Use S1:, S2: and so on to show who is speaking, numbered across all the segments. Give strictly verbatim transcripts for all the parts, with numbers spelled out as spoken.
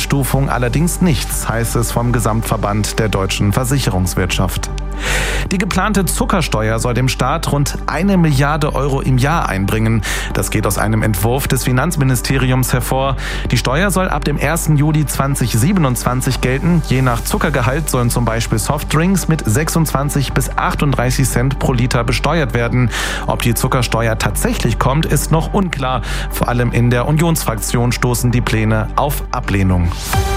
S1: Einstufung allerdings nichts, heißt es vom Gesamtverband der deutschen Versicherungswirtschaft. Die geplante Zuckersteuer soll dem Staat rund eine Milliarde Euro im Jahr einbringen. Das geht aus einem Entwurf des Finanzministeriums hervor. Die Steuer soll ab dem ersten Juli zweitausendsiebenundzwanzig gelten. Je nach Zuckergehalt sollen zum Beispiel Softdrinks mit sechsundzwanzig bis achtunddreißig Cent pro Liter besteuert werden. Ob die Zuckersteuer tatsächlich kommt, ist noch unklar. Vor allem in der Unionsfraktion stoßen die Pläne auf Ablehnung.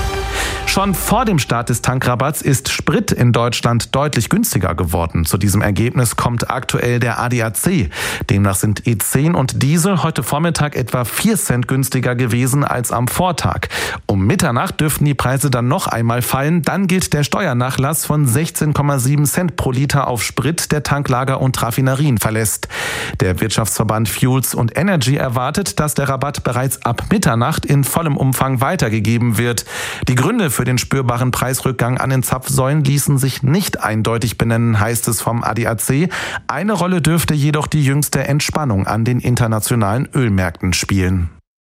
S1: Schon vor dem Start des Tankrabatts ist Sprit in Deutschland deutlich günstiger geworden. Zu diesem Ergebnis kommt aktuell der A D A C. Demnach sind E zehn und Diesel heute Vormittag etwa vier Cent günstiger gewesen als am Vortag. Um Mitternacht dürften die Preise dann noch einmal fallen. Dann gilt der Steuernachlass von sechzehn Komma sieben Cent pro Liter auf Sprit, der Tanklager und Raffinerien verlässt. Der Wirtschaftsverband Fuels und Energy erwartet, dass der Rabatt bereits ab Mitternacht in vollem Umfang weitergegeben wird. Die Gründe für den spürbaren Preisrückgang an den Zapfsäulen ließen sich nicht eindeutig benennen, heißt es vom A D A C. Eine Rolle dürfte jedoch die jüngste Entspannung an den internationalen Ölmärkten spielen.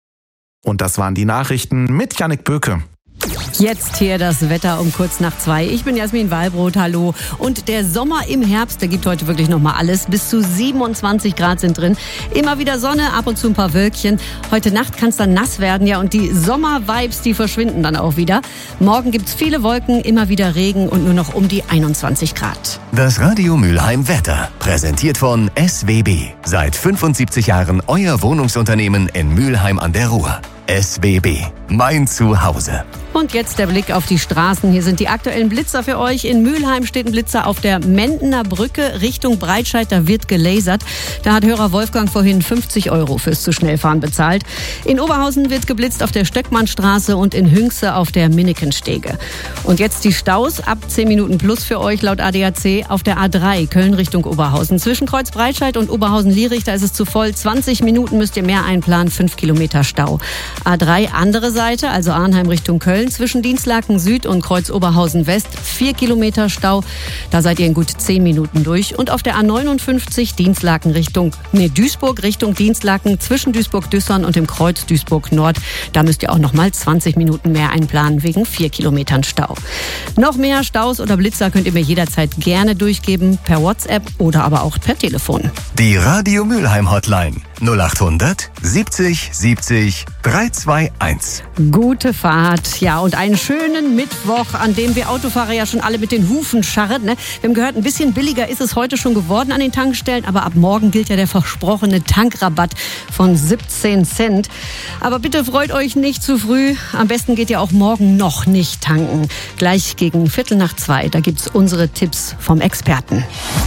S1: Und das waren die Nachrichten mit Jannik Böke.
S2: Jetzt hier das Wetter um kurz nach zwei. Ich bin Jasmin Wallbrot, hallo. Und der Sommer im Herbst, der gibt heute wirklich nochmal alles. Bis zu siebenundzwanzig Grad sind drin. Immer wieder Sonne, ab und zu ein paar Wölkchen. Heute Nacht kann es dann nass werden, ja. Und die Sommer-Vibes, die verschwinden dann auch wieder. Morgen gibt's viele Wolken, immer wieder Regen und nur noch um die einundzwanzig Grad.
S3: Das Radio Mülheim Wetter, präsentiert von S W B. Seit fünfundsiebzig Jahren euer Wohnungsunternehmen in Mülheim an der Ruhr. S W B, mein Zuhause.
S2: Und jetzt der Blick auf die Straßen. Hier sind die aktuellen Blitzer für euch. In Mülheim steht ein Blitzer auf der Mendener Brücke Richtung Breitscheid. Da wird gelasert. Da hat Hörer Wolfgang vorhin fünfzig Euro fürs zu Schnellfahren bezahlt. In Oberhausen wird geblitzt auf der Stöckmannstraße und in Hünxe auf der Minnekenstege. Und jetzt die Staus. Ab zehn Minuten plus für euch laut A D A C auf der A drei Köln Richtung Oberhausen. Zwischen Kreuz Breitscheid und Oberhausen-Lierich, da ist es zu voll. zwanzig Minuten müsst ihr mehr einplanen. fünf Kilometer Stau. A drei andere Seite, also Arnheim Richtung Köln. Zwischen Dienstlaken Süd und Kreuz Oberhausen West vier Kilometer Stau. Da seid ihr in gut zehn Minuten durch. Und auf der A neunundfünfzig Dienstlaken Richtung, nee, Duisburg Richtung Dienstlaken zwischen Duisburg-Düssern und dem Kreuz Duisburg Nord. Da müsst ihr auch noch mal zwanzig Minuten mehr einplanen wegen vier Kilometern Stau. Noch mehr Staus oder Blitzer könnt ihr mir jederzeit gerne durchgeben per WhatsApp oder aber auch per Telefon.
S3: Die Radio Mülheim Hotline null achthundert siebzig siebzig dreihunderteinundzwanzig.
S2: Gute Fahrt, ja, und einen schönen Mittwoch, an dem wir Autofahrer ja schon alle mit den Hufen scharren. Ne? Wir haben gehört, ein bisschen billiger ist es heute schon geworden an den Tankstellen, aber ab morgen gilt ja der versprochene Tankrabatt von siebzehn Cent. Aber bitte freut euch nicht zu früh. Am besten geht ihr auch morgen noch nicht tanken. Gleich gegen Viertel nach zwei, da gibt's unsere Tipps vom Experten.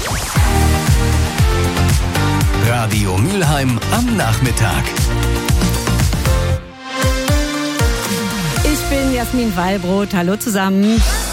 S3: Radio Mülheim am Nachmittag.
S2: Ich bin Jasmin Wallbrot. Hallo zusammen.